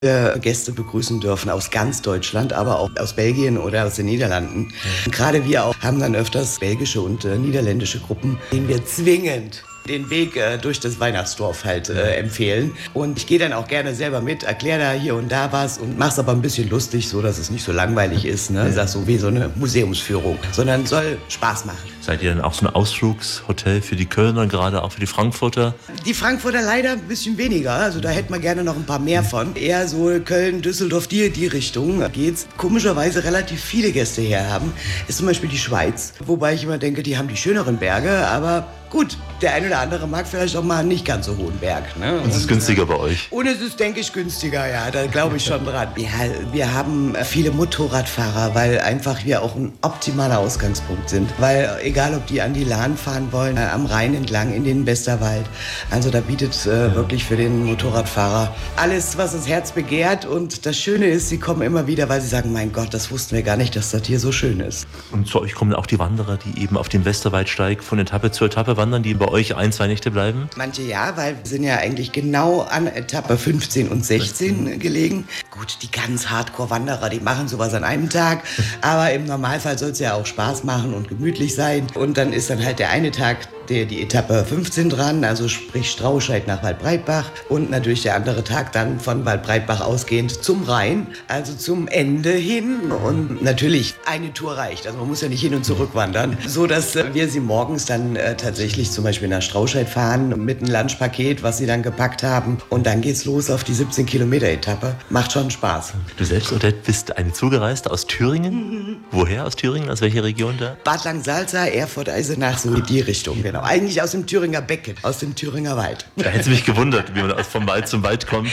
Gäste begrüßen dürfen aus ganz Deutschland, aber auch aus Belgien oder aus den Niederlanden. Und gerade wir auch haben dann öfters belgische und niederländische Gruppen, denen wir zwingend den Weg durch das Weihnachtsdorf halt empfehlen. Und ich gehe dann auch gerne selber mit, erkläre da hier und da was und mach's aber ein bisschen lustig, so dass es nicht so langweilig ist, ne? Sag so wie so eine Museumsführung, sondern soll Spaß machen. Seid ihr dann auch so ein Ausflugshotel für die Kölner, gerade auch für die Frankfurter? Die Frankfurter leider ein bisschen weniger, also da hätten wir gerne noch ein paar mehr von. Eher so Köln, Düsseldorf, die Richtung geht's. Komischerweise relativ viele Gäste her haben, ist zum Beispiel die Schweiz. Wobei ich immer denke, die haben die schöneren Berge, aber gut, der eine oder andere mag vielleicht auch mal einen nicht ganz so hohen Berg. Ne? Und es ist günstiger bei euch? Und es ist, denke ich, günstiger, ja, da glaube ich schon dran. Ja, wir haben viele Motorradfahrer, weil einfach wir auch ein optimaler Ausgangspunkt sind. Weil egal, ob die an die Lahn fahren wollen, am Rhein entlang, in den Westerwald. Also da bietet wirklich für den Motorradfahrer alles, was das Herz begehrt. Und das Schöne ist, sie kommen immer wieder, weil sie sagen, mein Gott, das wussten wir gar nicht, dass das hier so schön ist. Und zu euch kommen auch die Wanderer, die eben auf dem Westerwaldsteig von Etappe zu Etappe wandern, die bei euch 1-2 Nächte bleiben? Manche ja, weil wir sind ja eigentlich genau an Etappe 15 und 16 gelegen. Gut, die ganz Hardcore-Wanderer, die machen sowas an einem Tag. Aber im Normalfall soll es ja auch Spaß machen und gemütlich sein. Und dann ist dann halt der eine Tag die Etappe 15 dran, also sprich Strauscheid nach Waldbreitbach. Und natürlich der andere Tag dann von Waldbreitbach ausgehend zum Rhein, also zum Ende hin. Und natürlich eine Tour reicht, also man muss ja nicht hin und zurück wandern. So dass wir sie morgens dann tatsächlich zum Beispiel nach Strauscheid fahren mit einem Lunchpaket, was sie dann gepackt haben. Und dann geht's los auf die 17 Kilometer Etappe. Macht schon Spaß. Du selbst, Odette, bist eine Zugereiste aus Thüringen. Woher aus Thüringen? Aus welcher Region da? Bad Langsalza, Erfurt, Eisenach, so in die Richtung, genau. Eigentlich aus dem Thüringer Becken, aus dem Thüringer Wald. Da hätte es mich gewundert, wie man vom Wald zum Wald kommt.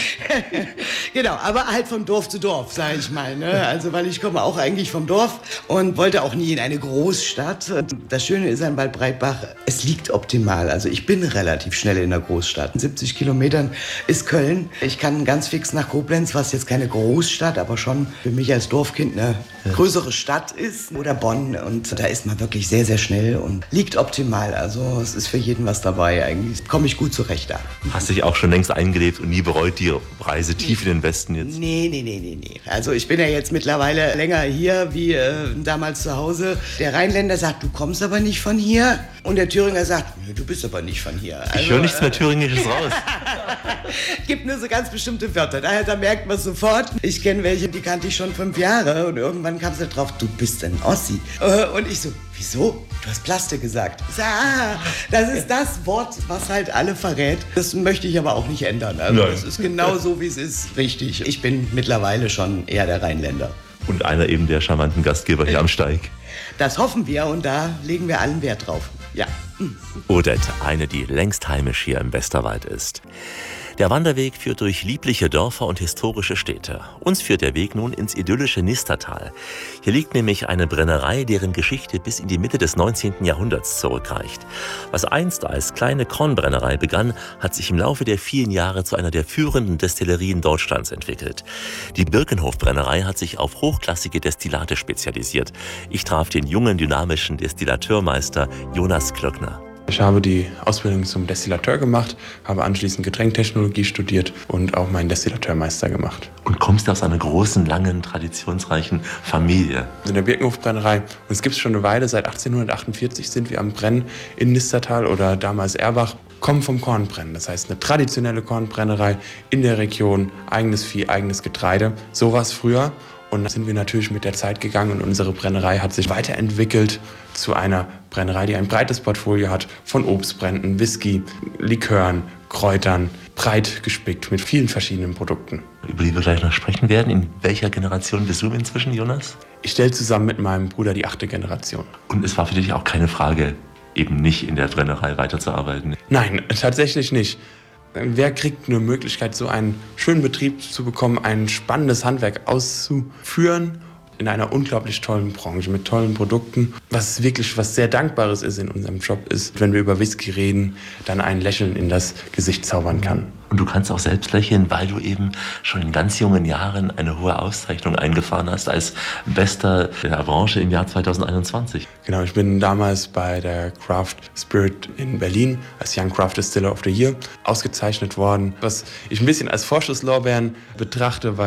Genau, aber halt von Dorf zu Dorf, sage ich mal. Ne? Also, weil ich komme auch eigentlich vom Dorf und wollte auch nie in eine Großstadt. Das Schöne ist an Waldbreitbach, es liegt optimal. Also ich bin relativ schnell in der Großstadt. 70 Kilometern ist Köln. Ich kann ganz fix nach Koblenz, was jetzt keine Großstadt, aber schon für mich als Dorfkind eine größere Stadt ist. Oder Bonn. Und da ist man wirklich sehr, sehr schnell und liegt optimal. Also es ist für jeden was dabei. Eigentlich komme ich gut zurecht da. Hast dich auch schon längst eingelebt und nie bereut die Reise tief in den Westen jetzt? Nee. Also ich bin ja jetzt mittlerweile länger hier wie damals zu Hause. Der Rheinländer sagt, du kommst aber nicht von hier. Und der Thüringer sagt, du bist aber nicht von hier. Also, ich höre nichts mehr Thüringisches raus. Gibt nur so ganz bestimmte Wörter. Da merkt man sofort. Ich kenne welche, die kannte ich schon 5 Jahre. Und irgendwann kam es halt drauf, du bist ein Ossi. Und ich so, wieso? Du hast Plaste gesagt. Ich sag, das ist das Wort, was halt alle verrät. Das möchte ich aber auch nicht ändern. Also es ist genau so, wie es ist. Richtig. Ich bin mittlerweile schon eher der Rheinländer. Und einer eben der charmanten Gastgeber hier am Steig. Das hoffen wir und da legen wir allen Wert drauf. Ja. Odette, eine, die längst heimisch hier im Westerwald ist. Der Wanderweg führt durch liebliche Dörfer und historische Städte. Uns führt der Weg nun ins idyllische Nistertal. Hier liegt nämlich eine Brennerei, deren Geschichte bis in die Mitte des 19. Jahrhunderts zurückreicht. Was einst als kleine Kornbrennerei begann, hat sich im Laufe der vielen Jahre zu einer der führenden Destillerien Deutschlands entwickelt. Die Birkenhof-Brennerei hat sich auf hochklassige Destillate spezialisiert. Ich traf den jungen, dynamischen Destillateurmeister Jonas Klöckner. Ich habe die Ausbildung zum Destillateur gemacht, habe anschließend Getränktechnologie studiert und auch meinen Destillateurmeister gemacht. Und kommst aus einer großen, langen, traditionsreichen Familie? In der Birkenhof-Brennerei. Und es gibt es schon eine Weile, seit 1848 sind wir am Brennen in Nistertal oder damals Erbach. Kommen vom Kornbrennen, das heißt eine traditionelle Kornbrennerei in der Region, eigenes Vieh, eigenes Getreide. So war es früher. Und dann sind wir natürlich mit der Zeit gegangen und unsere Brennerei hat sich weiterentwickelt zu einer Brennerei, die ein breites Portfolio hat von Obstbränden, Whisky, Likören, Kräutern, breit gespickt mit vielen verschiedenen Produkten. Über die wir gleich noch sprechen werden. In welcher Generation bist du inzwischen, Jonas? Ich stelle zusammen mit meinem Bruder die 8. Generation. Und es war für dich auch keine Frage, eben nicht in der Brennerei weiterzuarbeiten? Nein, tatsächlich nicht. Wer kriegt eine Möglichkeit, so einen schönen Betrieb zu bekommen, ein spannendes Handwerk auszuführen in einer unglaublich tollen Branche mit tollen Produkten. Was wirklich was sehr Dankbares ist in unserem Job ist, wenn wir über Whisky reden, dann ein Lächeln in das Gesicht zaubern kann. Und du kannst auch selbst lächeln, weil du eben schon in ganz jungen Jahren eine hohe Auszeichnung eingefahren hast als Bester der Branche im Jahr 2021. Genau, ich bin damals bei der Craft Spirit in Berlin als Young Craft Distiller of the Year ausgezeichnet worden, was ich ein bisschen als Vorschusslorbeeren betrachte, weil